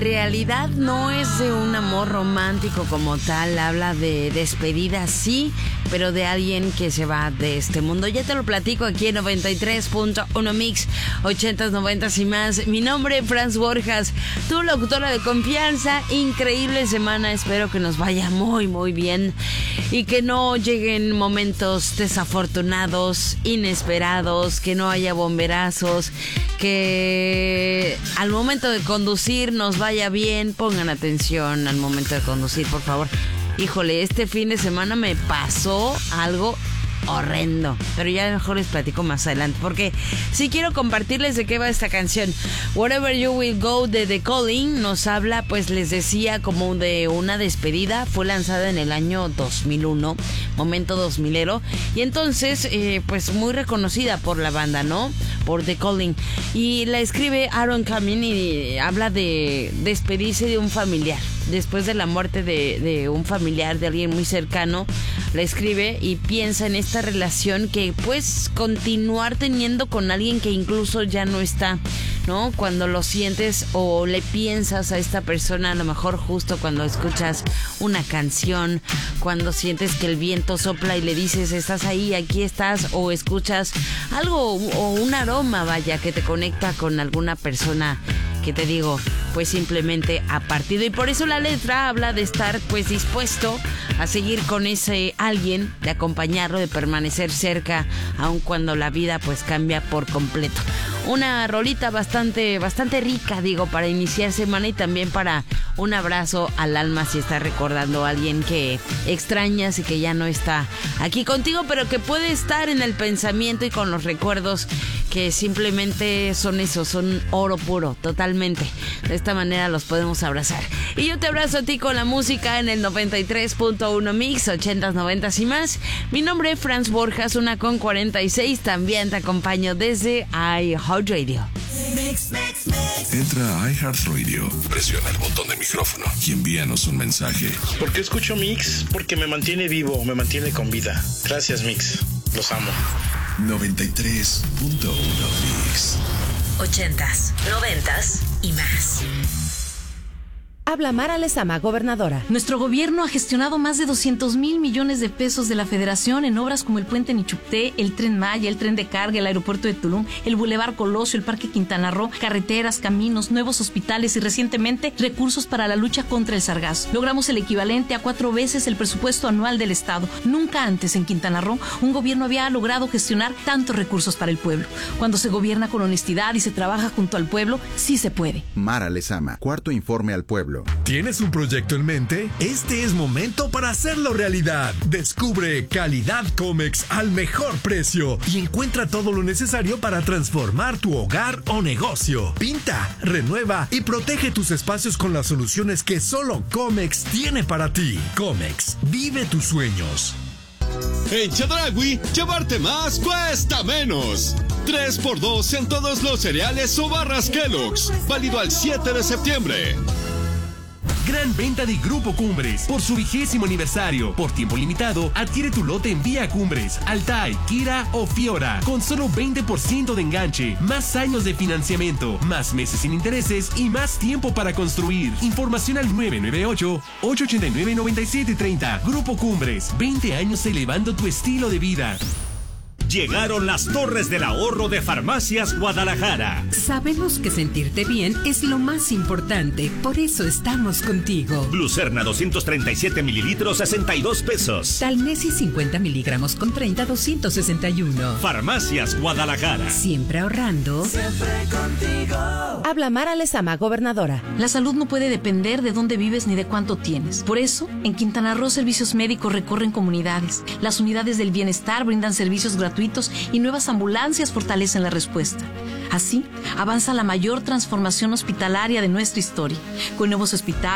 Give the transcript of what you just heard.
Realidad no es de un amor romántico como tal, habla de despedida, sí, pero de alguien que se va de este mundo. Ya te lo platico aquí en 93.1 Mix, 80s, 90s y más. Mi nombre es Franz Borjas, tu locutora de confianza. Increíble semana, espero que nos vaya muy, muy bien y que no lleguen momentos desafortunados, inesperados, que no haya bomberazos, que al momento de conducir nos vaya bien. Pongan atención al momento de conducir, por favor. Híjole, este fin de semana me pasó algo horrendo, pero ya mejor les platico más adelante, porque sí quiero compartirles de qué va esta canción. Wherever You Will Go de The Calling nos habla, pues les decía, como de una despedida. Fue lanzada en el año 2001, momento 2000ero, y entonces pues muy reconocida por la banda, ¿no? Por The Calling, y la escribe Aaron Camin y habla de despedirse de un familiar después de la muerte de un familiar, de alguien muy cercano. La escribe y piensa en esta relación que puedes continuar teniendo con alguien que incluso ya no está, ¿no? Cuando lo sientes o le piensas a esta persona, a lo mejor justo cuando escuchas una canción, cuando sientes que el viento sopla y le dices, estás ahí, aquí estás, o escuchas algo o un aroma, vaya, que te conecta con alguna persona que, te digo, pues simplemente ha partido. Y por eso la letra habla de estar pues dispuesto a seguir con ese alguien, de acompañarlo, de permanecer cerca, aun cuando la vida pues cambia por completo. Una rolita bastante rica, digo, para iniciar semana, y también para un abrazo al alma si estás recordando a alguien que extrañas y que ya no está aquí contigo, pero que puede estar en el pensamiento y con los recuerdos que simplemente son eso, son oro puro, totalmente. De esta manera los podemos abrazar. Y yo te abrazo a ti con la música en el 93.1 Mix, 80s, 90s y más. Mi nombre es Franz Borjas, 1:46. También te acompaño desde iHeartRadio. Entra a iHeartRadio, presiona el botón de micrófono y envíanos un mensaje. ¿Por qué escucho Mix? Porque me mantiene vivo, me mantiene con vida. Gracias, Mix. Los amo. 93.1 Mix. 80s, 90s y más. Habla Mara Lezama, gobernadora. Nuestro gobierno ha gestionado más de 200,000 millones de pesos de la Federación en obras como el Puente Nichupté, el Tren Maya, el Tren de Carga, el Aeropuerto de Tulum, el Boulevard Colosio, el Parque Quintana Roo, carreteras, caminos, nuevos hospitales y recientemente recursos para la lucha contra el sargazo. Logramos el equivalente a 4 veces el presupuesto anual del Estado. Nunca antes en Quintana Roo un gobierno había logrado gestionar tantos recursos para el pueblo. Cuando se gobierna con honestidad y se trabaja junto al pueblo, sí se puede. Mara Lezama, cuarto informe al pueblo. ¿Tienes un proyecto en mente? Este es momento para hacerlo realidad. Descubre Calidad Comex al mejor precio y encuentra todo lo necesario para transformar tu hogar o negocio. Pinta, renueva y protege tus espacios con las soluciones que solo Comex tiene para ti. Comex, vive tus sueños. En Chedraui, llevarte más cuesta menos. 3x2 en todos los cereales o barras Kellogg's. Válido al 7 de septiembre. Gran venta de Grupo Cumbres por su 20º aniversario. Por tiempo limitado, adquiere tu lote en Vía Cumbres, Altai, Kira o Fiora con solo 20% de enganche, más años de financiamiento, más meses sin intereses y más tiempo para construir. Información al 998-889-9730. Grupo Cumbres, 20 años elevando tu estilo de vida. Llegaron las Torres del Ahorro de Farmacias Guadalajara. Sabemos que sentirte bien es lo más importante, por eso estamos contigo. Glucerna 237 mililitros, 62 pesos. Talnesis 50 miligramos con 30, 261. Farmacias Guadalajara. Siempre ahorrando. Siempre contigo. Habla Mara Lezama, gobernadora. La salud no puede depender de dónde vives ni de cuánto tienes. Por eso, en Quintana Roo, servicios médicos recorren comunidades. Las unidades del bienestar brindan servicios gratuitos y nuevas ambulancias fortalecen la respuesta. Así, avanza la mayor transformación hospitalaria de nuestra historia, con nuevos hospitales,